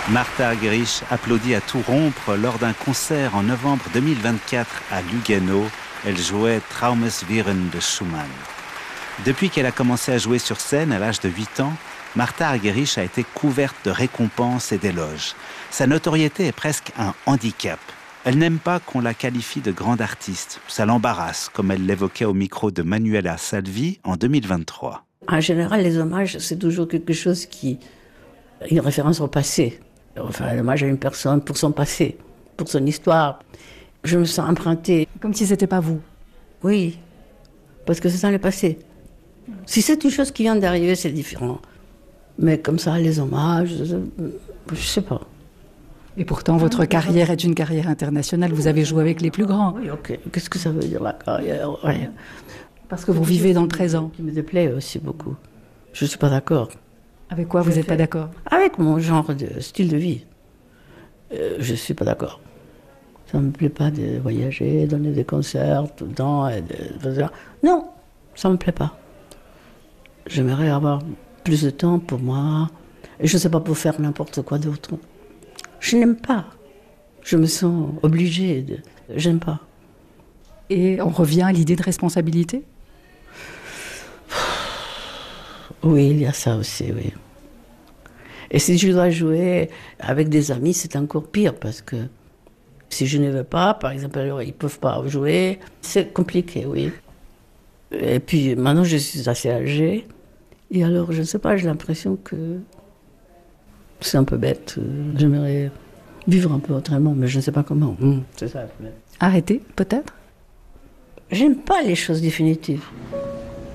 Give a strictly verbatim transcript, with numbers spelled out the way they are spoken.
Martha Argerich applaudit à tout rompre lors d'un concert en novembre deux mille vingt-quatre à Lugano. Elle jouait Traumesviren de Schumann. Depuis qu'elle a commencé à jouer sur scène à l'âge de huit ans, Martha Argerich a été couverte de récompenses et d'éloges. Sa notoriété est presque un handicap. Elle n'aime pas qu'on la qualifie de grande artiste. Ça l'embarrasse, comme elle l'évoquait au micro de Manuela Salvi en deux mille vingt-trois. En général, les hommages, c'est toujours quelque chose qui... une référence au passé. Enfin, l'hommage à une personne pour son passé, pour son histoire. Je me sens empruntée. Comme si c'était pas vous. Oui, parce que c'est dans le passé. Si c'est une chose qui vient d'arriver, c'est différent. Mais comme ça, les hommages, je, je sais pas. Et pourtant, votre carrière est une carrière internationale. Vous avez joué avec les plus grands. Oui, ok. Qu'est-ce que ça veut dire, la carrière? Rien. Parce que vous vivez dans le présent. Qui me déplaît aussi beaucoup. Je suis pas d'accord. Avec quoi vous n'êtes pas d'accord? Avec mon genre de style de vie. Euh, je suis pas d'accord. Ça me plaît pas de voyager, donner des concerts tout le temps. Et de... Non, ça me plaît pas. J'aimerais avoir plus de temps pour moi. Et je sais pas, pour faire n'importe quoi d'autre. Je n'aime pas. Je me sens obligée de... J'aime pas. Et on revient à l'idée de responsabilité? Oui, il y a ça aussi, oui. Et si je dois jouer avec des amis, c'est encore pire, parce que si je ne veux pas, par exemple, alors, ils ne peuvent pas jouer, c'est compliqué, oui. Et puis maintenant, je suis assez âgée, et alors, je ne sais pas, j'ai l'impression que c'est un peu bête. J'aimerais vivre un peu autrement, mais je ne sais pas comment. Mmh, c'est ça. Arrêter, peut-être? J'aime pas les choses définitives.